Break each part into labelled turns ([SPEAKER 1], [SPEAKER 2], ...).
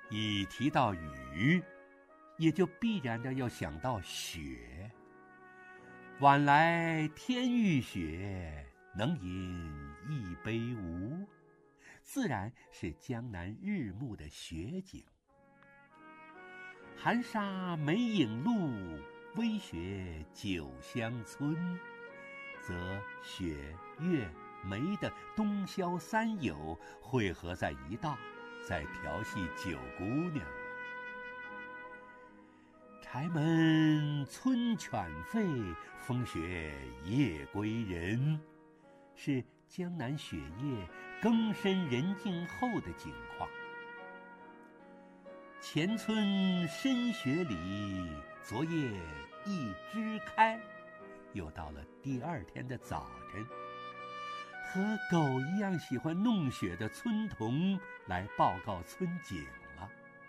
[SPEAKER 1] 一提到雨，也就必然的要想到雪。晚来天欲雪，能饮一杯无？自然是江南日暮的雪景。寒沙梅影路，微雪酒香村。则雪、月、梅的冬宵三友汇合在一道，在调戏九姑娘。柴门村犬吠，风雪夜归人，是江南雪夜更深人静后的景况。前村深雪里，昨夜一枝开。又到了第二天的早晨，和狗一样喜欢弄雪的村童来报告村景了。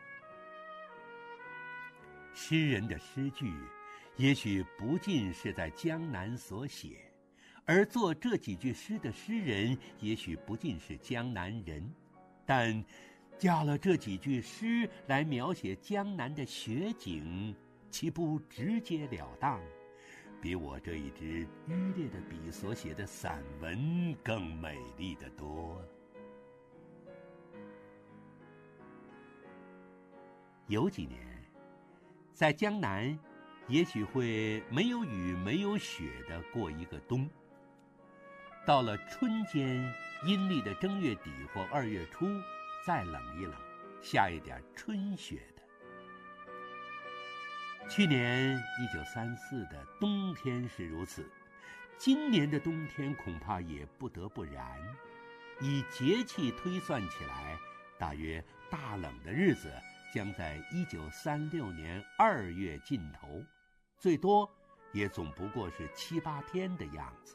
[SPEAKER 1] 诗人的诗句也许不尽是在江南所写，而作这几句诗的诗人也许不尽是江南人，但加了这几句诗来描写江南的雪景，岂不直截了当，比我这一支纡劣的笔所写的散文更美丽得多。有几年，在江南，也许会没有雨没有雪的过一个冬。到了春间，阴历的正月底或2月初，再冷一冷，下一点春雪的。去年1934的冬天是如此，今年的冬天恐怕也不得不然。以节气推算起来，大约大冷的日子将在1936年2月尽头，最多也总不过是7、8天的样子。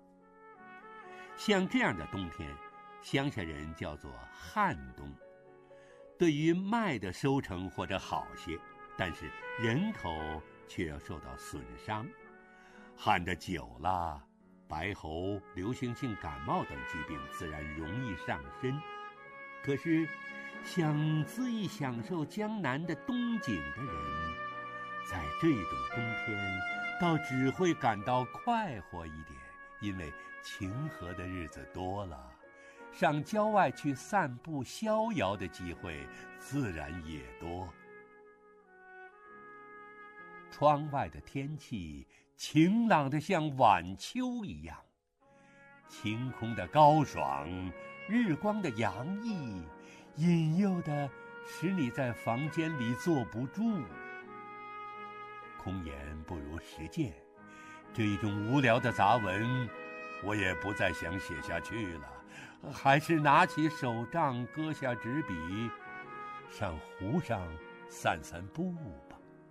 [SPEAKER 1] 像这样的冬天，乡下人叫做旱冬。对于麦的收成或者好些，但是人口却要受到损伤。旱得久了，白喉、流行性感冒等疾病自然容易上身。可是想恣意享受江南的冬景的人，在这种冬天倒只会感到快活一点，因为晴和的日子多了，上郊外去散步逍遥的机会自然也多。窗外的天气晴朗得像晚秋一样，晴空的高爽，日光的洋溢，引诱的使你在房间里坐不住。空言不如实践，这一种无聊的杂文我也不再想写下去了，还是拿起手杖，搁下纸笔，上湖上散散步吧。